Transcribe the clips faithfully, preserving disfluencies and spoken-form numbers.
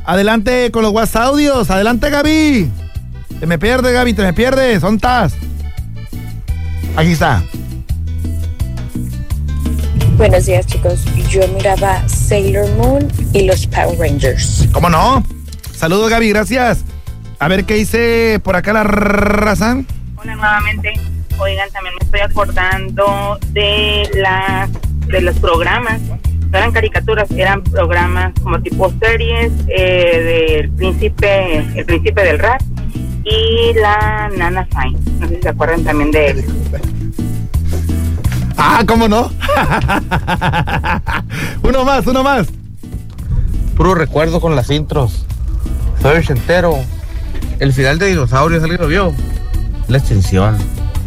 Adelante con los WhatsApp audios. Adelante, Gaby. Te me pierdes, Gaby, te me pierdes. ¿Dónde estás? Aquí está. Buenos días, chicos. Yo miraba Sailor Moon y los Power Rangers. ¿Cómo no? Saludos, Gaby, gracias. A ver qué dice por acá la raza. Hola nuevamente. Oigan, también me estoy acordando de las de los programas. No eran caricaturas, eran programas como tipo series eh, del príncipe, el príncipe del rap y la Nana Fine. No sé si se acuerdan también de él. Ah, ¿cómo no? Uno más, uno más. Puro recuerdo con las intros. Soy ochentero. El final de Dinosaurios, ¿alguien lo vio? La extinción.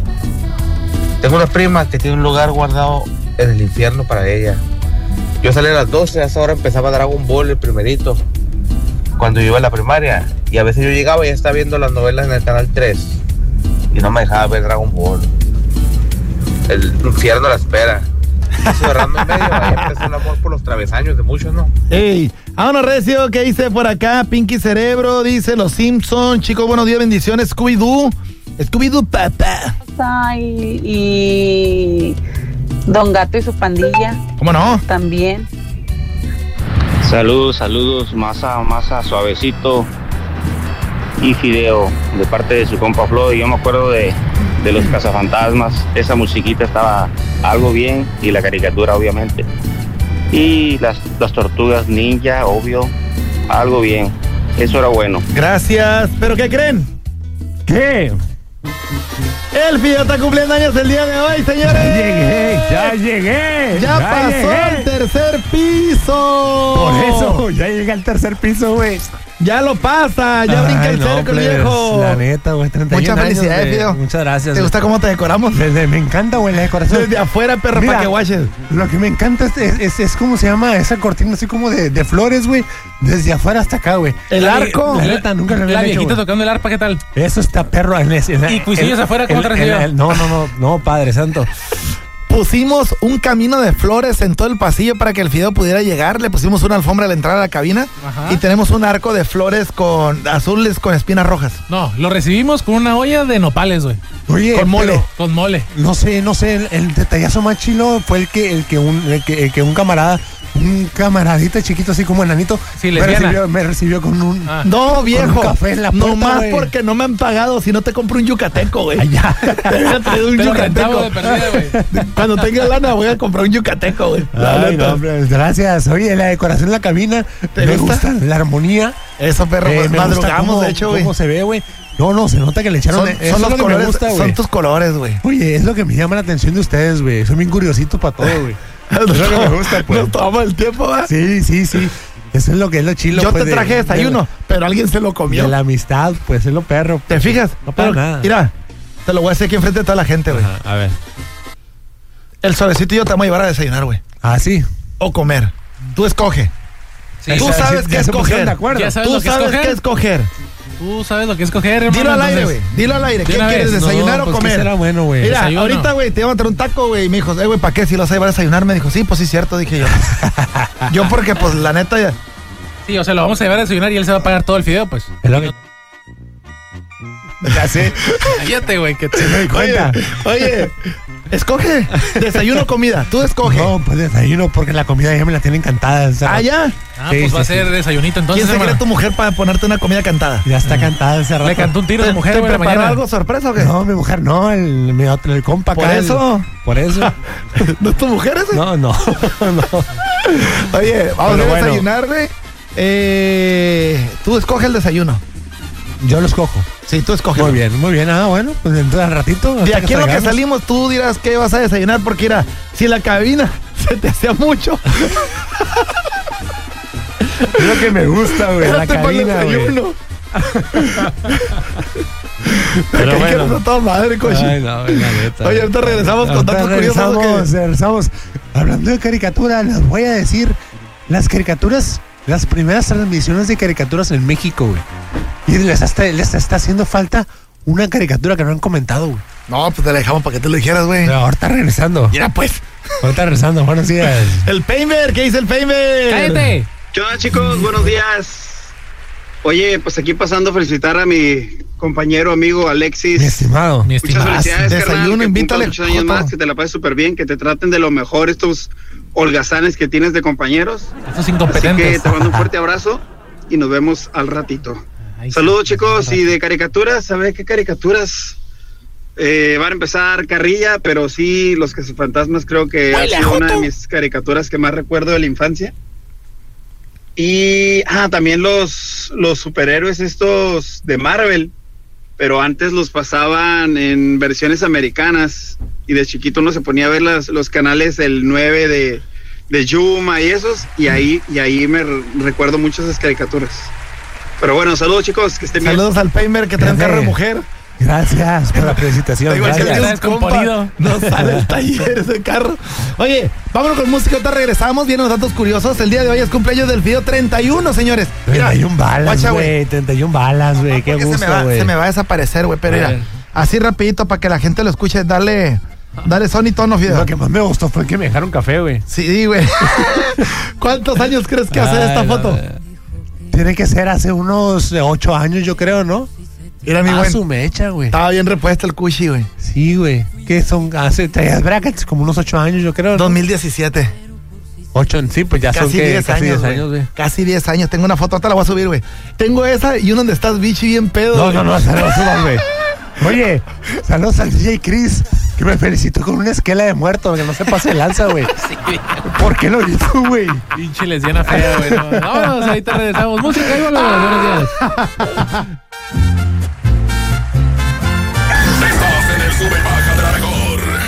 Tengo una prima que tiene un lugar guardado en el infierno para ella. Yo salí a las doce, a esa hora empezaba Dragon Ball, el primerito, cuando yo iba a la primaria. Y a veces yo llegaba y ya estaba viendo las novelas en el canal tres. Y no me dejaba ver Dragon Ball. El infierno la espera. Eso derrama en medio, ahí empezó el amor por los travesaños de muchos, ¿no? Ey, vámonos, Recio, ¿qué dice por acá? Pinky Cerebro, dice Los Simpson. Chicos, buenos días, bendiciones. Scooby-Doo. Scooby-Doo, papá. Y, y Don Gato y su pandilla. ¿Cómo no? También. Saludos, saludos, masa, masa, suavecito y fideo, de parte de su compa Flo. Yo me acuerdo de, de los cazafantasmas, esa musiquita estaba algo bien, y la caricatura obviamente. Y las, las tortugas ninja, obvio, algo bien, eso era bueno. Gracias, ¿pero qué creen? ¿Qué? El Fideo está cumpliendo años el día de hoy, señores. Ya llegué, ya llegué. Ya, ya pasó llegué. al tercer piso. Por eso, ya llegué al tercer piso, güey. Ya lo pasa, ya Ay, brinca el no, cerco, el plebes, viejo. La neta, güey, treinta y un Muchas años, felicidades, güey. Fideo. Muchas gracias. ¿Te gusta cómo te decoramos? Desde, me encanta, güey, la decoración. Desde afuera, perro, Mira, para que guaches. Lo que me encanta es, es, es, es cómo se llama esa cortina, así como de, de flores, güey. Desde afuera hasta acá, güey. El la, arco. La neta, nunca lo había La hecho, viejita güey. tocando el arpa, ¿qué tal? Eso está perro. En ese, en la- ¿Y cuisillos el- afuera, cómo el- te recibió? el- el- No, no, no, no, Padre Santo. Pusimos un camino de flores en todo el pasillo para que el Fideo pudiera llegar. Le pusimos una alfombra a la entrada a la cabina. Ajá. Y tenemos un arco de flores con azules con espinas rojas. No, lo recibimos con una olla de nopales, güey. Oye, Con mole. pero Con mole. no sé, no sé, el, el detallazo más chilo fue el que, el que un, el que, el que un camarada, un camaradita chiquito así como enanito, Sí, me lesbiana. recibió, me recibió con un Ah. No, viejo. un café en la puerta, no más güey. porque no me han pagado. Si no te compro un yucateco, güey. Ay, ya. Te voy a traer un Te lo rentamos yucateco. de perdida, güey. Cuando tenga lana voy a comprar un yucateco, güey. La Ay, neta. no, hombre, gracias. Oye, la decoración en la cabina, ¿Te me gusta? gusta la armonía. Eso, perro, eh, pues me gusta madrugamos, cómo- de hecho, güey. cómo se ve, güey. No, no, se nota que le echaron. Son, eso son es los lo que colores, me gusta, güey. son tus colores, güey. Oye, es lo que me llama la atención de ustedes, güey. Soy bien curiosito para todo, güey. Es lo que me gusta, pues. Nos tomamos el tiempo, ¿va? Sí, sí, sí. Eso es lo que es lo chilo. Yo pues, te de- traje desayuno, de- pero alguien se lo comió. De la amistad, pues es lo perro. ¿Te fijas? No para Pero, nada. Mira, te lo voy a hacer aquí enfrente de toda la gente, güey. A ver. El suavecito y yo te vamos a llevar a desayunar, güey. Ah, sí. O comer. Tú escoge. Sí. Tú Ya se- sabes ya qué se pusieron escoger. de acuerdo. Ya sabes Tú lo que sabes escoger. qué escoger. Tú sabes lo que escoger, hermano. Dilo al aire, entonces- güey. Dilo al aire. De ¿Qué una quieres, vez. desayunar No, o pues, ¿qué comer? será bueno, güey? Mira, Desayuno. ahorita, güey, te iba a traer un taco, güey. Y me dijo, eh, güey, ¿para qué? Si lo vas a llevar a desayunar. Me dijo, sí, pues sí, cierto, dije yo. Yo porque, pues, la neta, ya... Sí, o sea, lo vamos a llevar a desayunar y él se va a pagar todo el fideo, pues. Es lo que- Ya sé. Cállate, güey, que te... Me di Oye, cuenta. oye, escoge. Desayuno o comida. Tú escoge. No, pues desayuno porque la comida ya me la tiene encantada. o sea, Ah, ya. Ah, Sí, pues sí, va a sí. ser desayunito entonces, ¿Quién se hermano. cree tu mujer para ponerte una comida cantada? Ya está cantada ese rato. Le cantó un tiro a ¿Te, tu mujer, te güey, en la preparó mañana. algo sorpresa o qué? No, mi mujer no, el, mi otro, el compa Por acá, el- eso. por eso. ¿No es tu mujer ese? No, no, no. Oye, vamos Pero a bueno. desayunar, güey. Eh, tú escoge el desayuno. Yo lo escojo. Sí, tú escoge. Muy bien, muy bien. Ah, bueno, pues entonces al ratito. De hasta aquí en lo que salgamos. salimos, tú dirás que vas a desayunar porque mira, si en la cabina se te hacía mucho. Es lo que me gusta, güey, la espérate para el cabina, güey. desayuno. Pero Que bueno. quieres a toda madre, coche. Ay, no, la neta. Oye, ahorita regresamos con Ahorita datos curiosos, ¿o qué? regresamos, regresamos. Hablando de caricaturas, les voy a decir las caricaturas, las primeras transmisiones de caricaturas en México, güey. Y les está, les está haciendo falta una caricatura que no han comentado, güey. No, pues te la dejamos para que te lo dijeras, güey. Pero ahorita regresando. Mira, pues. Ahorita regresando, buenos días. El Painter, ¿qué dice el Painter? ¡Cállate! ¿Qué onda, chicos? Buenos días. Oye, pues aquí pasando a felicitar a mi compañero, amigo Alexis. Mi estimado. Mi Muchas estimado. felicidades, Desayuno, carnal, que invítale, cumplas muchos años Joto. más, que te la pases súper bien, que te traten de lo mejor estos holgazanes que tienes de compañeros. Estos Así incompetentes. que te mando un fuerte abrazo y nos vemos al ratito. Ay, Saludos, sí. chicos, y de caricaturas, ¿sabes qué caricaturas? Eh, van a empezar carrilla, pero sí, Los Cazafantasmas creo que ha sido una de mis caricaturas que más recuerdo de la infancia. Y, ah, también los, los superhéroes estos de Marvel, pero antes los pasaban en versiones americanas y de chiquito uno se ponía a ver las, los canales el nueve de, de Yuma y esos, y ahí, y ahí me re- recuerdo mucho esas caricaturas. Pero bueno, saludos, chicos, que estén bien. Saludos al Paymer que trae un carro de mujer. Gracias por la felicitación. Da igual que Gracias. tiene Está un compa, descomponido. no sale el taller ese carro. Oye, vámonos con música, ahorita regresamos. Vienen los datos curiosos. El día de hoy es cumpleaños del Fideo treinta y uno, señores. treinta y una balas, guacha, güey. treinta y una balas, güey. Qué Porque se me, gusto, va, güey. se me va a desaparecer, güey. Pero A mira, ver. así rapidito para que la gente lo escuche. Dale, dale son y tono, Fideo. Lo que más me gustó fue que me dejaron café, güey. Sí, güey. ¿Cuántos años crees que hace Ay, esta no, foto? no. Tiene que ser hace unos eh, ocho años, yo creo, ¿no? Mira, mi Ah, güey. su mecha, güey. Estaba bien repuesto el cushi, güey. Sí, güey. ¿Qué son? Hace traías brackets como unos ocho años, yo creo, ¿no? dos mil diecisiete. Ocho, sí, pues ya son Casi que diez casi años, diez años, güey. güey. Casi diez años. Tengo una foto, hasta la voy a subir, güey. Tengo esa y una donde estás bichi bien pedo. No, güey. no, no, saludos, saludos, güey. Oye, saludos al D J Chris, que me felicitó con una esquela de muerto, que no se pase el lanza, güey. ¿Por qué lo hizo, güey? Pinche lesbiana fea, güey. No, vámonos, ahorita regresamos. Música, ahí volvemos. Buenos días. Estás en el Sube Más